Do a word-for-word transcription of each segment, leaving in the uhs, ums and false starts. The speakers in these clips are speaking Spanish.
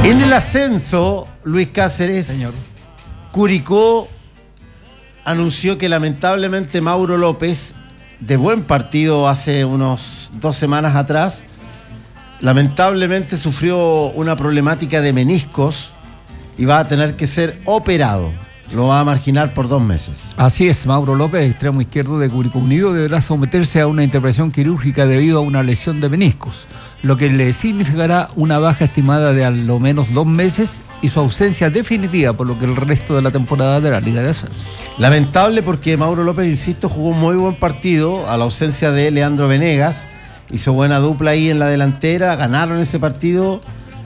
En el ascenso, Luis Cáceres, señor, Curicó anunció que lamentablemente Mauro López, de buen partido hace unos dos semanas atrás, lamentablemente sufrió una problemática de meniscos y va a tener que ser operado. Lo va a marginar por dos meses. Así es, Mauro López, extremo izquierdo de Curicó Unido, deberá someterse a una intervención quirúrgica debido a una lesión de meniscos, lo que le significará una baja estimada de al lo menos dos meses y su ausencia definitiva por lo que el resto de la temporada de la Liga de Ascenso. Lamentable porque Mauro López, insisto, jugó un muy buen partido a la ausencia de Leandro Venegas, hizo buena dupla ahí en la delantera, ganaron ese partido.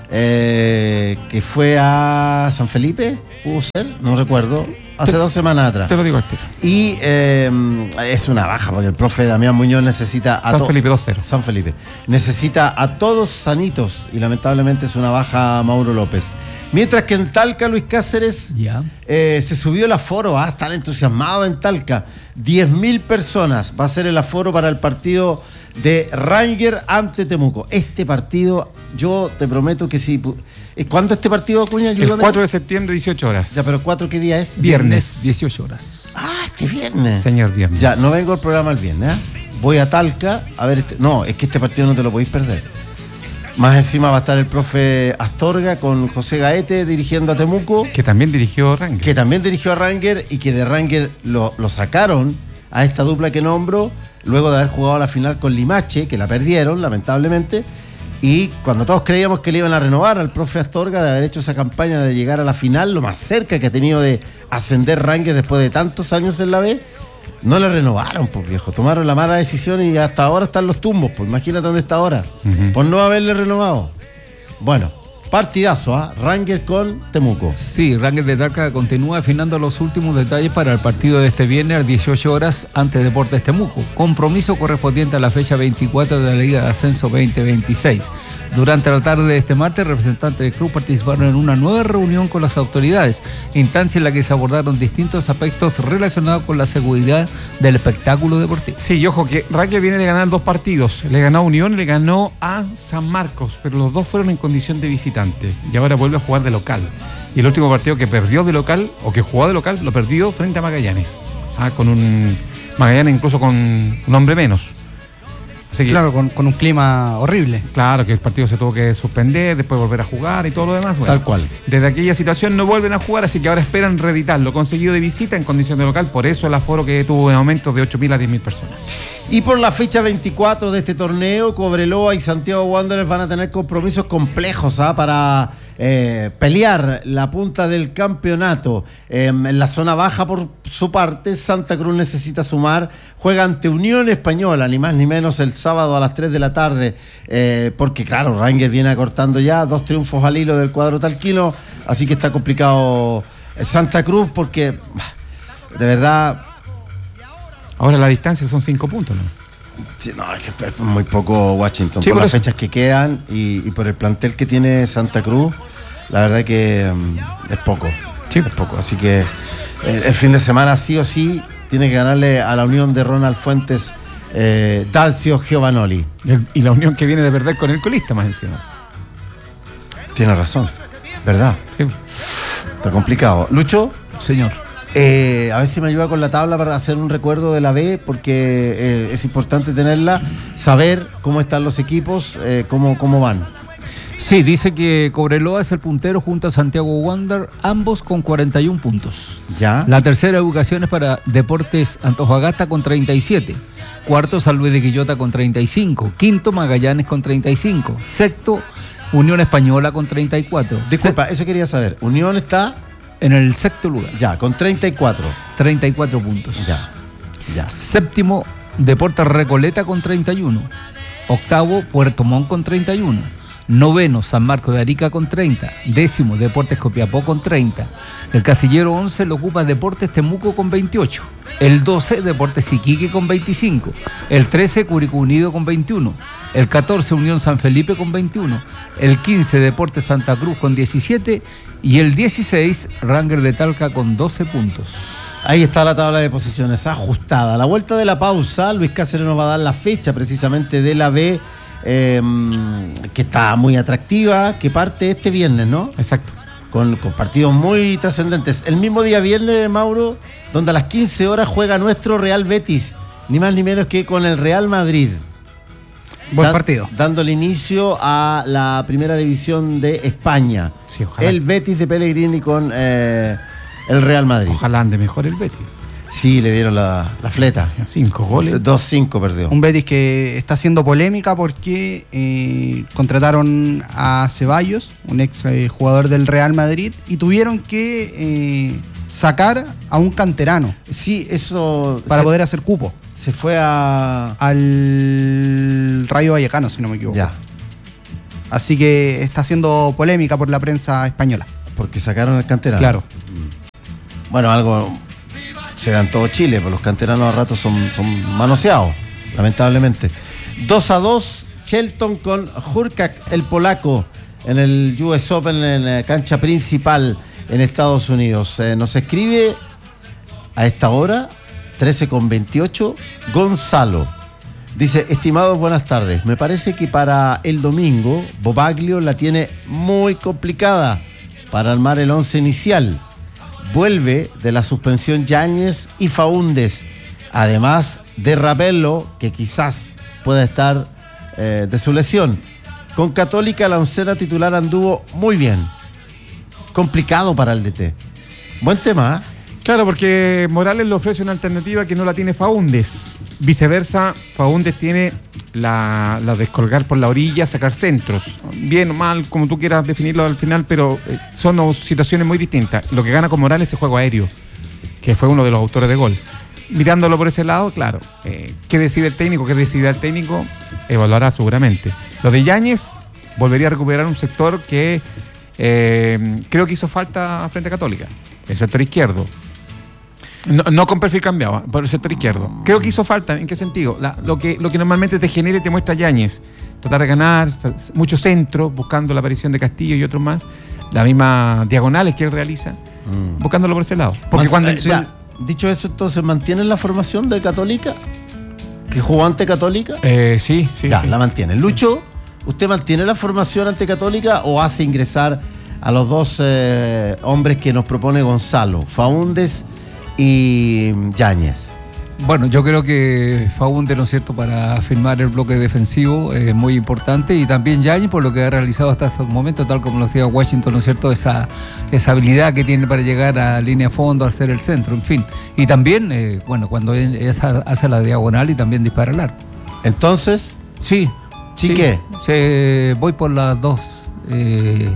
Eh, que fue a San Felipe, ¿pudo ser? No recuerdo, hace te, dos semanas atrás. Te lo digo al tiro. Y eh, es una baja porque el profe Damián Muñoz necesita a San to- Felipe dos cero. San Felipe necesita a todos sanitos y lamentablemente es una baja Mauro López. Mientras que en Talca, Luis Cáceres, ya. eh, se subió el aforo, ah, están entusiasmados en Talca, diez mil personas va a ser el aforo para el partido de Ranger ante Temuco. Este partido, yo te prometo que sí. ¿Cuándo este partido, Acuña? El cuatro de septiembre, dieciocho horas. Ya, pero ¿cuatro qué día es? Viernes, dieciocho horas. Ah, este viernes. Señor viernes. Ya, no vengo al programa el viernes, ¿eh? Voy a Talca a ver este... No, es que este partido no te lo podéis perder. Más encima va a estar el profe Astorga con José Gaete dirigiendo a Temuco. Que también dirigió Ranger. Que también dirigió a Ranger y que de Ranger lo, lo sacaron a esta dupla que nombro luego de haber jugado la final con Limache, que la perdieron, lamentablemente, y cuando todos creíamos que le iban a renovar al profe Astorga de haber hecho esa campaña de llegar a la final, lo más cerca que ha tenido de ascender Ranger después de tantos años en la B, no le renovaron, pues viejo, tomaron la mala decisión y hasta ahora están los tumbos, pues imagínate dónde está ahora, uh-huh. por no haberle renovado. Bueno, partidazo, ¿ah? ¿eh? Ranger con Temuco. Sí, Ranger de Talca continúa afinando los últimos detalles para el partido de este viernes a las dieciocho horas ante Deportes Temuco. Compromiso correspondiente a la fecha veinticuatro de la Liga de Ascenso veinte veintiséis. Durante la tarde de este martes, representantes del club participaron en una nueva reunión con las autoridades, instancia en la que se abordaron distintos aspectos relacionados con la seguridad del espectáculo deportivo. Sí, y ojo que Ranger viene de ganar dos partidos. Le ganó a Unión y le ganó a San Marcos, pero los dos fueron en condición de visitante y ahora vuelve a jugar de local. Y el último partido que perdió de local, o que jugó de local, lo perdió frente a Magallanes. Ah, con un Magallanes incluso con un hombre menos. Así que, claro, con, con un clima horrible. Claro, que el partido se tuvo que suspender, después volver a jugar y todo lo demás. Bueno, tal cual. Desde aquella situación no vuelven a jugar, así que ahora esperan reeditar lo conseguido de visita en condición de local, por eso el aforo que tuvo en aumento de ocho mil a diez mil personas. Y por la fecha veinticuatro de este torneo, Cobreloa y Santiago Wanderers van a tener compromisos complejos ¿ah? para eh, pelear la punta del campeonato. Eh, en la zona baja, por su parte, Santa Cruz necesita sumar, juega ante Unión Española, ni más ni menos el sábado a las tres de la tarde, eh, porque claro, Ranger viene acortando ya dos triunfos al hilo del cuadro talquino, así que está complicado Santa Cruz porque, de verdad... Ahora la distancia son cinco puntos, ¿no? Sí, no, es que es muy poco Washington, sí, por, por las eso. fechas que quedan y, y por el plantel que tiene Santa Cruz, la verdad que um, es poco, sí. es poco. Así que el, el fin de semana sí o sí tiene que ganarle a la Unión de Ronald Fuentes, eh, Dalcio Giovanoli. Y, y la Unión que viene de perder con el colista más encima. Tiene razón, ¿verdad? Sí. Está complicado. Lucho. Señor. Eh, a ver si me ayuda con la tabla para hacer un recuerdo de la B, porque eh, es importante tenerla, saber cómo están los equipos, eh, cómo, cómo van. Sí, dice que Cobreloa es el puntero junto a Santiago Wander, ambos con cuarenta y un puntos. Ya. La tercera ubicación es para Deportes Antofagasta con treinta y siete. Cuarto, San Luis de Quillota con treinta y cinco. Quinto, Magallanes con treinta y cinco. Sexto, Unión Española con treinta y cuatro. Disculpa, Se- eso quería saber. Unión está... en el sexto lugar. Ya, con treinta y cuatro. treinta y cuatro puntos. Ya, ya. Séptimo, Deportes Recoleta con treinta y uno. Octavo, Puerto Montt con treinta y uno. Noveno, San Marcos de Arica con treinta. Décimo, Deportes Copiapó con treinta. El casillero once lo ocupa Deportes Temuco con veintiocho. El doce, Deportes Iquique con veinticinco. El trece, Curicó Unido con veintiuno. El catorce, Unión San Felipe con veintiuno. El quince, Deportes Santa Cruz con diecisiete. Y el dieciséis, Ranger de Talca con doce puntos. Ahí está la tabla de posiciones ajustada. A la vuelta de la pausa, Luis Cáceres nos va a dar la fecha precisamente de la B eh, que está muy atractiva, que parte este viernes, ¿no? Exacto. Con, con partidos muy trascendentes. El mismo día viernes, Mauro, donde a las quince horas juega nuestro Real Betis, ni más ni menos que con el Real Madrid. Buen Da- partido. Dándole inicio a la primera división de España. Sí, ojalá. El Betis de Pellegrini con eh, el Real Madrid. Ojalá ande mejor el Betis. Sí, le dieron la, la fleta. Cinco goles. dos cinco perdió. Un Betis que está haciendo polémica porque eh, contrataron a Ceballos, un ex eh, jugador del Real Madrid, y tuvieron que eh, sacar a un canterano Sí, eso para se, poder hacer cupo se fue a... al Rayo Vallecano, si no me equivoco. Ya, Así que está haciendo polémica por la prensa española. porque sacaron al canterano. Claro. Bueno, algo se da en todo Chile, pues los canteranos a ratos son, son manoseados, lamentablemente. dos a dos, Shelton con Hurkacz, el polaco, en el U S Open, en la cancha principal en Estados Unidos. Eh, nos escribe a esta hora, trece con veintiocho, Gonzalo. Dice, estimados, buenas tardes. Me parece que para el domingo Bobaglio la tiene muy complicada para armar el once inicial. Vuelve de la suspensión Yáñez y Faúndez, además de Rapello, que quizás pueda estar eh, de su lesión. Con Católica la oncena titular anduvo muy bien. Complicado para el D T. Buen tema, ¿eh? Claro, porque Morales le ofrece una alternativa que no la tiene Faúndez. Viceversa, Faúndez tiene la, la de descolgar por la orilla, sacar centros. Bien o mal, como tú quieras definirlo al final, pero eh, son dos situaciones muy distintas. Lo que gana con Morales es el juego aéreo, que fue uno de los autores de gol. Mirándolo por ese lado, claro, eh, ¿qué decide el técnico? ¿Qué decide el técnico? Evaluará seguramente. Lo de Yáñez volvería a recuperar un sector que eh, creo que hizo falta frente a Católica, el sector izquierdo. No, no con perfil cambiado, por el sector izquierdo. Creo que hizo falta. ¿En qué sentido? La, lo, que, lo que normalmente te genera y te muestra Yáñez. Tratar de ganar, mucho centro, buscando la aparición de Castillo y otros más. Las mismas diagonales que él realiza, mm. buscándolo por ese lado. Porque Man, cuando... eh, ya, dicho eso, entonces, ¿mantienen la formación de Católica? ¿Que jugó ante Católica? Eh, sí, sí. ya, sí. la mantienen. Lucho, ¿usted mantiene la formación ante Católica o hace ingresar a los dos eh, hombres que nos propone Gonzalo, Faúndez y Yáñez? Bueno, yo creo que Faúndez, ¿no es cierto?, para firmar el bloque defensivo es muy importante, y también Yáñez por lo que ha realizado hasta estos momentos, tal como lo hacía Washington, ¿no es cierto?, esa, esa habilidad que tiene para llegar a línea de fondo, hacer el centro, en fin. Y también, eh, bueno, cuando esa hace la diagonal y también dispara al arco. Entonces, Sí. ¿sí qué? Se, voy por las dos eh,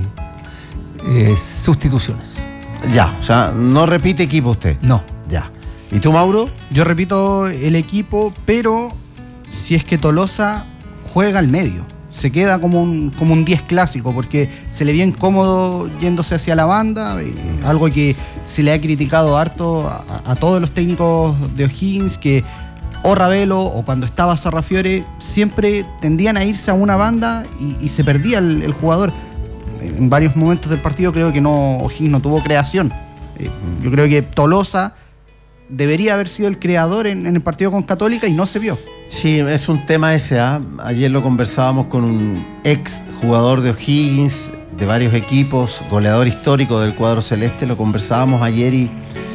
eh, sustituciones. Ya, o sea, no repite equipo usted. No. Ya. ¿Y tú, Mauro? Yo repito el equipo, pero si es que Tolosa juega al medio, se queda como un como un diez clásico, porque se le vio incómodo yéndose hacia la banda, eh, algo que se le ha criticado harto a, a todos los técnicos de O'Higgins, que o Ravelo o cuando estaba Sarrafiore siempre tendían a irse a una banda y, y se perdía el, el jugador. En varios momentos del partido creo que no O'Higgins no tuvo creación. Eh, yo creo que Tolosa debería haber sido el creador en, en el partido con Católica y no se vio. Sí, es un tema ese, ¿ah? Ayer lo conversábamos con un ex jugador de O'Higgins, de varios equipos, goleador histórico del cuadro celeste, lo conversábamos ayer, y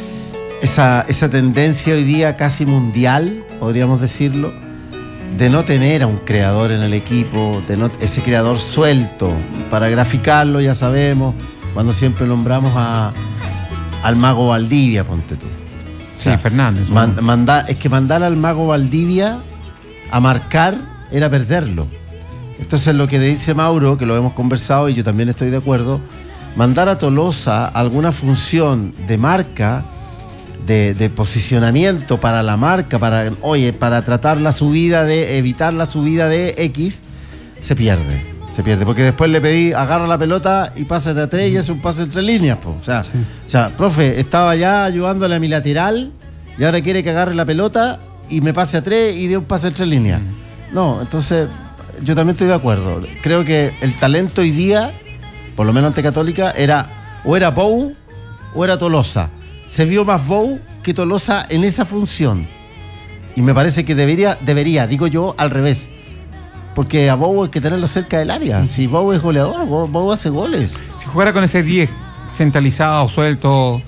esa, esa tendencia hoy día casi mundial, podríamos decirlo, de no tener a un creador en el equipo, de no, ese creador suelto. Para graficarlo, ya sabemos, cuando siempre nombramos a, al Mago Valdivia, ponte tú. Sí, O sea, Fernández. Man, manda, es que mandar al Mago Valdivia a marcar era perderlo. Entonces, lo que dice Mauro, que lo hemos conversado y yo también estoy de acuerdo, mandar a Tolosa alguna función de marca, de, de posicionamiento para la marca, para, oye, para tratar la subida de, evitar la subida de X, se pierde. Se pierde, porque después le pedí, agarra la pelota y pásate a tres y hace un pase entre líneas, po. O sea, sí. o sea, profe, estaba ya ayudándole a mi lateral y ahora quiere que agarre la pelota y me pase a tres y dé un pase entre líneas. Mm. No, entonces yo también estoy de acuerdo. Creo que el talento hoy día, por lo menos ante Católica, era o era Bou o era Tolosa. Se vio más Bou que Tolosa en esa función. Y me parece que debería, debería, digo yo, al revés. porque a Bow hay que tenerlo cerca del área. Si Bow es goleador, Bow, Bow hace goles. Si jugara con ese diez centralizado, suelto,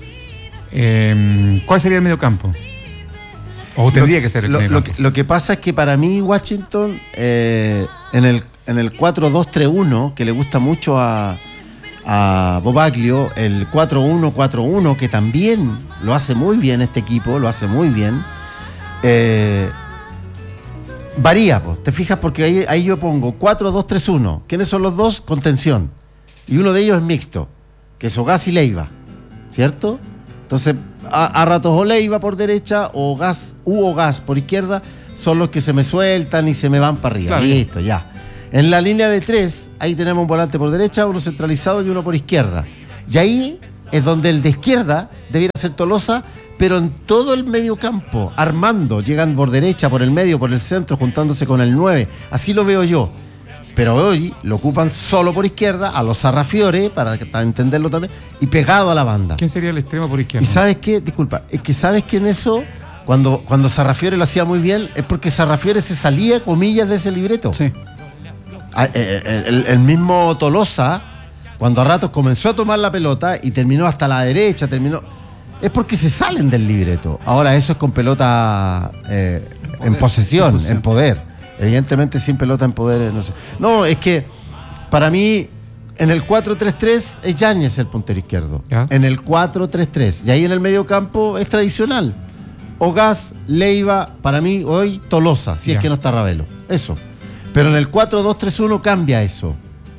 eh, ¿cuál sería el medio campo? ¿O tendría lo, que ser el lo, medio lo, campo? que, lo que pasa es que para mí Washington, eh, en el, en el cuatro dos tres uno, que le gusta mucho a, a Bobaglio, el cuatro uno cuatro uno, que también lo hace muy bien este equipo, lo hace muy bien, eh, varía, pues, te fijas, porque ahí, ahí yo pongo cuatro dos tres uno. ¿Quiénes son los dos? Contención. Y uno de ellos es mixto, que es Ogaz y Leiva, ¿cierto? Entonces, a, a ratos o Leiva por derecha o Ogaz u Ogaz por izquierda son los que se me sueltan y se me van para arriba. Claro, Listo, ya. En la línea de tres, ahí tenemos un volante por derecha, uno centralizado y uno por izquierda. Y ahí es donde el de izquierda debiera ser Tolosa, pero en todo el medio campo, armando, llegan por derecha, por el medio, por el centro, juntándose con el nueve. Así lo veo yo. Pero hoy lo ocupan solo por izquierda, a los Sarrafiore, para, para entenderlo también, y pegado a la banda. ¿Quién sería el extremo por izquierda? Y sabes qué, disculpa, es que sabes que en eso, cuando, cuando Sarrafiore lo hacía muy bien, es porque Sarrafiore se salía, comillas, de ese libreto. Sí. Ah, eh, el, el mismo Tolosa, cuando a ratos comenzó a tomar la pelota y terminó hasta la derecha, terminó, es porque se salen del libreto. Ahora eso es con pelota eh, en posesión, en, posesión. en poder. Evidentemente sin pelota en poder, no sé. No, es que para mí en el cuatro tres tres es Yáñez el puntero izquierdo. ¿Ya? En el cuatro tres tres. Y ahí en el medio campo es tradicional. Ogaz, Leiva, para mí hoy Tolosa, si ¿Ya? es que no está Ravelo. Eso. Pero en el cuatro dos tres uno cambia eso.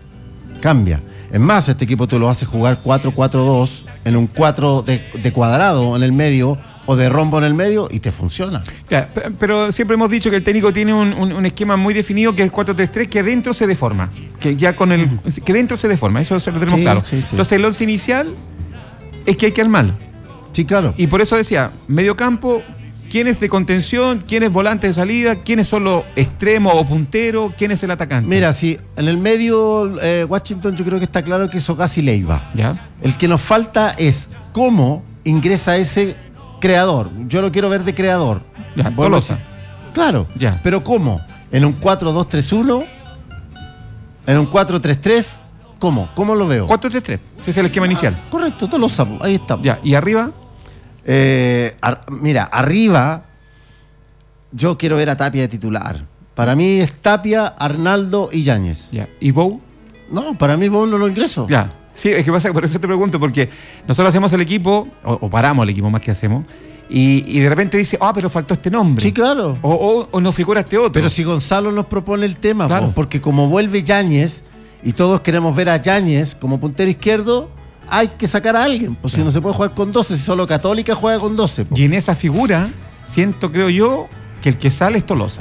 Cambia. Es más, este equipo tú lo haces jugar cuatro cuatro dos en un cuatro de, de cuadrado en el medio o de rombo en el medio y te funciona. Ya, pero siempre hemos dicho que el técnico tiene un, un, un esquema muy definido que es el cuatro tres tres, que adentro se deforma. Que ya con el. que dentro se deforma, eso lo tenemos sí, claro. Sí, sí. Entonces el once inicial es que hay que armar. Sí, claro. Y por eso decía, medio campo, quién es de contención, quién es volante de salida, quiénes son los extremos o punteros, quién es el atacante. Mira, sí, en el medio eh, Washington yo creo que está claro que es Ogaz y Leiva. ¿Ya? El que nos falta es cómo ingresa ese creador. Yo lo quiero ver de creador. Ya, Tolosa. Claro, ya. Pero ¿cómo? ¿En un cuatro dos tres uno? ¿En un cuatro tres tres? ¿Cómo? ¿Cómo lo veo? cuatro tres tres, ese es el esquema ah, inicial. Correcto, Tolosa, ahí está. Ya, ¿y arriba? Eh, ar- mira, arriba yo quiero ver a Tapia de titular. Para mí es Tapia, Arnaldo y Yáñez. Ya. ¿Y Bow? No, para mí Bow no lo ingreso. Ya. Sí, es que pasa, por eso te pregunto, porque nosotros hacemos el equipo, o, o paramos el equipo más que hacemos, y, y de repente dice, ah, pero faltó este nombre. Sí, claro. O, o, o nos figura este otro. Pero si Gonzalo nos propone el tema, claro. po, porque como vuelve Yáñez, y todos queremos ver a Yáñez como puntero izquierdo, hay que sacar a alguien. Pues claro. Si no se puede jugar con doce, si solo Católica juega con doce. Po. Y en esa figura, siento, creo yo, que el que sale es Tolosa.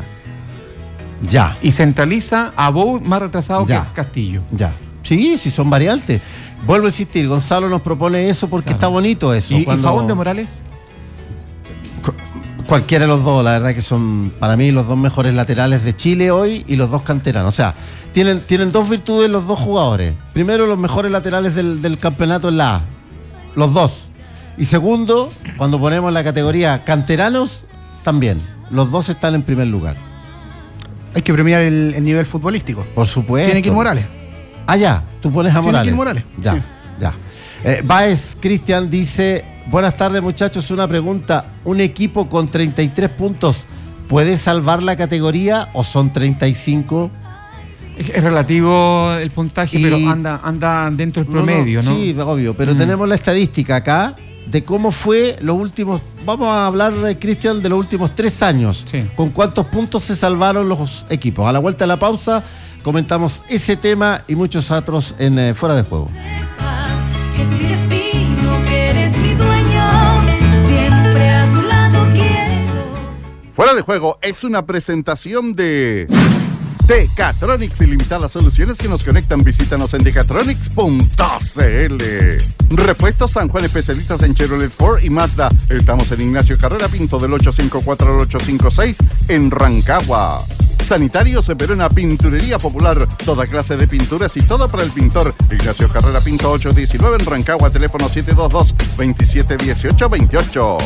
Ya. Y centraliza a Bow más retrasado ya. que Castillo. Ya. Sí, sí, son variantes. Vuelvo a insistir, Gonzalo nos propone eso porque claro. está bonito eso. ¿Y, cuando... ¿Y Fabón de Morales? Cualquiera de los dos, la verdad que son para mí los dos mejores laterales de Chile hoy y los dos canteranos. O sea, tienen, tienen dos virtudes los dos jugadores. Primero, los mejores laterales del, del campeonato en la A. Los dos. Y segundo, cuando ponemos la categoría canteranos, también. Los dos están en primer lugar. Hay que premiar el, el nivel futbolístico. Por supuesto. Tiene que ir Morales. Ah, ya, tú pones a Morales. Tiene que ir Morales. Ya, sí. ya. Eh, Baez Cristian dice, buenas tardes muchachos, una pregunta. ¿Un equipo con treinta y tres puntos puede salvar la categoría o son treinta y cinco? Es, es relativo el puntaje, y... pero anda, anda dentro del promedio, ¿no? ¿no? Sí, obvio, pero mm. tenemos la estadística acá de cómo fue los últimos, vamos a hablar, Cristian, de los últimos tres años. Sí. ¿Con cuántos puntos se salvaron los equipos? A la vuelta de la pausa comentamos ese tema y muchos otros en eh, Fuera de Juego. Es mi destino, que eres mi dueño, siempre a tu lado quiero. Fuera de Juego es una presentación de Decatronics, ilimitadas soluciones que nos conectan. Visítanos en decatronics punto c l. Repuestos San Juan, especialistas en Chevrolet, Ford y Mazda. Estamos en Ignacio Carrera Pinto del ocho cinco cuatro al ocho cinco seis en Rancagua. Sanitarios Verona, pinturería popular, toda clase de pinturas y todo para el pintor. Ignacio Carrera Pinto ocho diecinueve en Rancagua, teléfono siete dos dos, veintisiete dieciocho veintiocho.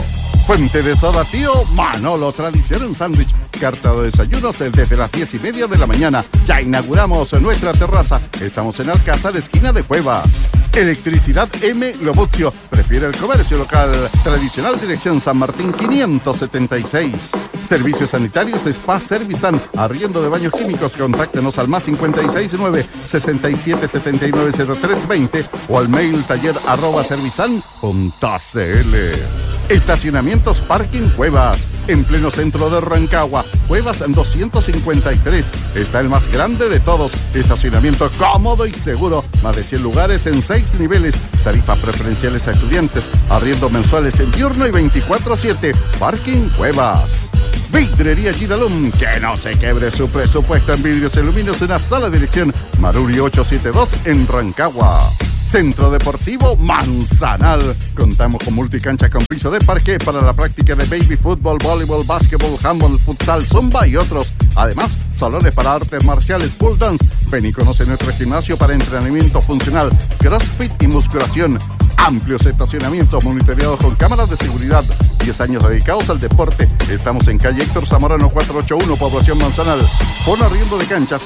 Fuente de Soda Tío Manolo, tradición en sándwich. Carta de desayunos desde las diez y media de la mañana. Ya inauguramos nuestra terraza. Estamos en Alcázar, esquina de Cuevas. Electricidad M. Lobucio. Prefiere el comercio local. Tradicional, dirección San Martín quinientos setenta y seis. Servicios sanitarios Spa Servisan. Arriendo de baños químicos. Contáctenos al más cincuenta y seis nueve, sesenta y siete, setenta y nueve, cero tres veinte o al mail taller arroba servisan punto cl. Estacionamientos Parking Cuevas, en pleno centro de Rancagua, Cuevas doscientos cincuenta y tres. Está el más grande de todos. Estacionamiento cómodo y seguro. Más de cien lugares en seis niveles. Tarifas preferenciales a estudiantes. Arriendo mensuales en diurno y veinticuatro siete. Parking Cuevas. Vidrería Gidalum, que no se quebre su presupuesto en vidrios y aluminios en la sala de dirección Maruri ochocientos setenta y dos en Rancagua. Centro Deportivo Manzanal. Contamos con multicancha con piso de parqué para la práctica de baby fútbol, voleibol, básquetbol, handball, futsal, zumba y otros. Además, salones para artes marciales, pole dance. Ven y conoce nuestro gimnasio para entrenamiento funcional, crossfit y musculación. Amplios estacionamientos monitoreados con cámaras de seguridad. diez años dedicados al deporte. Estamos en calle Héctor Zamorano cuatrocientos ochenta y uno, Población Manzanal. Por arriendo de canchas